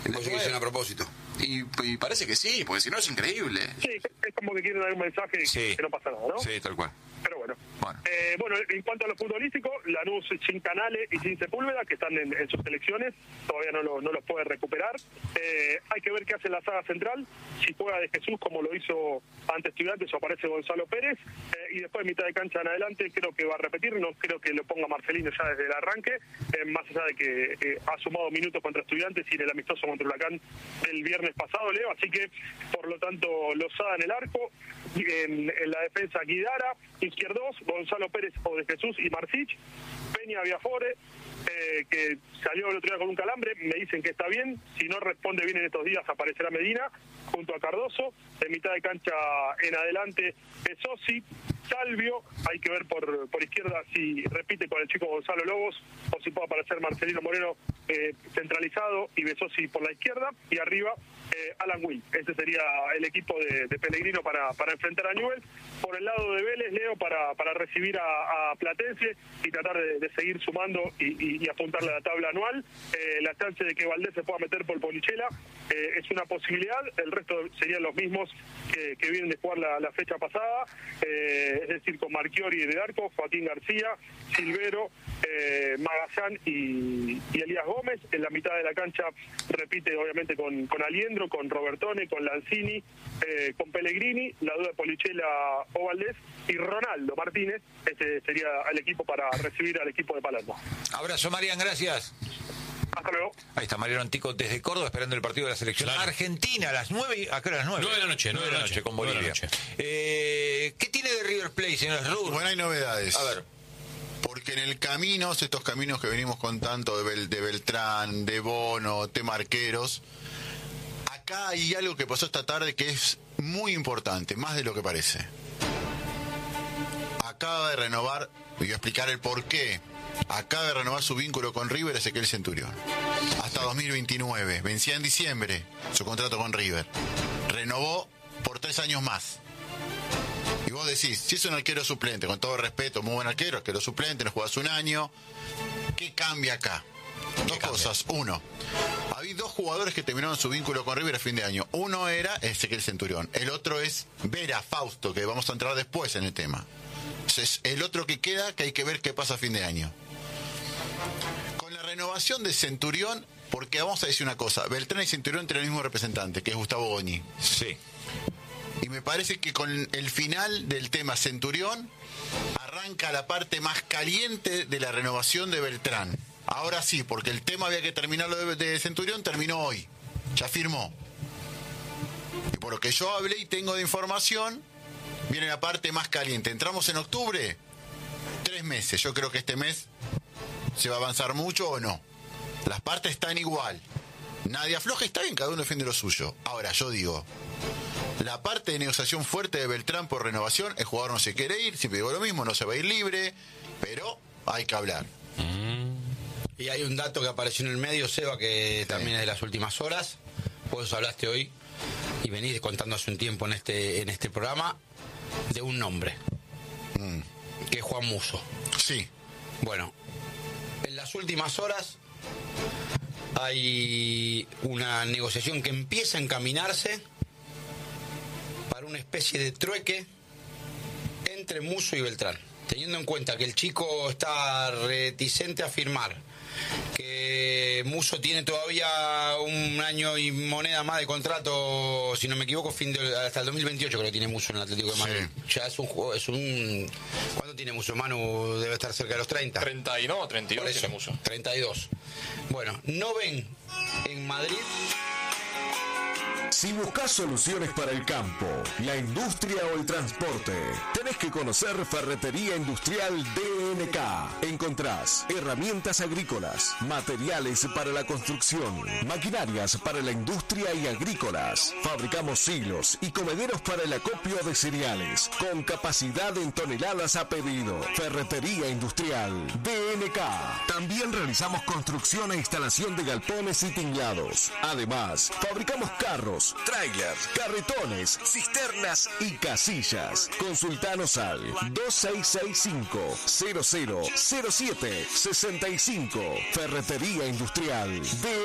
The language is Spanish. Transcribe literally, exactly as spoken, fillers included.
¿Vos que dicen a propósito? Y, y parece que sí, porque si no es increíble. Sí, es como que quieren dar un mensaje Sí. que no pasa nada, ¿no? Sí, tal cual. Pero bueno. Bueno. Eh, bueno, en cuanto a lo futbolístico, Lanús sin Canales y sin Sepúlveda, que están en, en sus selecciones, todavía no, lo, no los puede recuperar. Eh, hay que ver qué hace la saga central, si juega de Jesús como lo hizo ante Estudiantes o aparece Gonzalo Pérez, eh, y después de mitad de cancha en adelante creo que va a repetir, no creo que lo ponga Marcelino ya desde el arranque, eh, más allá de que eh, ha sumado minutos contra Estudiantes y en el amistoso contra Huracán el viernes pasado, Leo, así que por lo tanto Lozada en el arco, en, en la defensa Guidara, Izquierdos, Gonzalo Pérez o de Jesús y Marcich, Peña Viafore, eh, que salió el otro día con un calambre, me dicen que está bien, si no responde bien en estos días aparecerá Medina, junto a Cardoso, de mitad de cancha en adelante Besosi, Salvio, hay que ver por, por izquierda si repite con el chico Gonzalo Lobos o si puede aparecer Marcelino Moreno eh, centralizado y Besosi por la izquierda, y arriba eh, Alan Will. Este sería el equipo de, de Pellegrino para, para enfrentar a Newell's. Por el lado de Vélez, Leo, para, para recibir a, a Platense y tratar de, de seguir sumando y, y, y apuntarle a la tabla anual. Eh, la chance de que Valdés se pueda meter por Polichela eh, es una posibilidad, el resto serían los mismos que, que vienen de jugar la, la fecha pasada, eh, es decir, con Marchiori en el arco, Joaquín García, Silvero, eh, Magallán y, y Elías Gómez. En la mitad de la cancha repite obviamente con, con Aliendro, con Robertone, con Lanzini, eh, con Pellegrini, la duda de Polichela o Valdés, y Ronaldo Martínez. Este sería el equipo para recibir al equipo de Palermo. Abrazo, Marian, gracias. Hasta luego. Ahí está Mariano Antico desde Córdoba esperando el partido de la selección Claro. argentina a las nueve. ¿A qué hora? A las nueve? Nueve de la noche, nueve de la noche con Bolivia. nueve de la noche. Eh, ¿Qué tiene de River Plate, señor Ruhr? Bueno, hay novedades. A ver. Porque en el camino, estos caminos que venimos contando de, Bel, de Beltrán, de Bono, tema arqueros, acá hay algo que pasó esta tarde que es muy importante, más de lo que parece. Acaba de renovar, voy a explicar el por qué, acaba de renovar su vínculo con River Ezequiel Centurión. Hasta dos mil veintinueve, vencía en diciembre su contrato con River. Renovó por tres años más. Y vos decís, si es un arquero suplente, con todo respeto, muy buen arquero, arquero suplente, no jugás un año, ¿qué cambia acá? Dos cosas. Uno, había dos jugadores que terminaron su vínculo con River a fin de año. Uno era Ezequiel Centurión, el otro es Vera Fausto, que vamos a entrar después en el tema. Entonces, el otro que queda, que hay que ver qué pasa a fin de año. Con la renovación de Centurión, porque vamos a decir una cosa, Beltrán y Centurión tienen el mismo representante, que es Gustavo Boni. Sí. Y me parece que con el final del tema Centurión arranca la parte más caliente de la renovación de Beltrán. Ahora sí, porque el tema había que terminarlo de, de Centurión, terminó hoy. Ya firmó. Y por lo que yo hablé y tengo de información, viene la parte más caliente. Entramos en octubre, tres meses. Yo creo que este mes se va a avanzar mucho o no. Las partes están igual. Nadie afloja, está bien, cada uno defiende lo suyo. Ahora, yo digo, la parte de negociación fuerte de Beltrán por renovación, el jugador no se quiere ir, siempre digo lo mismo, no se va a ir libre, pero hay que hablar. Y hay un dato que apareció en el medio, Seba, que sí. también es de las últimas horas. Vos hablaste hoy y venís contando hace un tiempo en este, en este programa de un nombre, mm. que es Juan Musso. Sí. Bueno, en las últimas horas hay una negociación que empieza a encaminarse para una especie de trueque entre Musso y Beltrán, teniendo en cuenta que el chico está reticente a firmar, que Musso tiene todavía un año y moneda más de contrato, si no me equivoco, fin de, hasta el dos mil veintiocho creo que tiene Musso en el Atlético de Madrid. Sí. Ya es un juego, es un ¿cuánto tiene Musso? Manu debe estar cerca de los treinta. treinta y no, treinta y dos tiene Musso. treinta y dos. Bueno, no ven en Madrid. Si buscas soluciones para el campo, la industria o el transporte, tenés que conocer Ferretería Industrial D N K. Encontrás herramientas agrícolas, materiales para la construcción, maquinarias para la industria y agrícolas. Fabricamos silos y comederos para el acopio de cereales, con capacidad en toneladas a pedido. Ferretería Industrial D N K. También realizamos construcción e instalación de galpones y tinglados. Además, fabricamos carros, trailers, carretones, cisternas y casillas. Consultanos al dos seis seis cinco, cero cero cero siete seis cinco. Ferretería Industrial de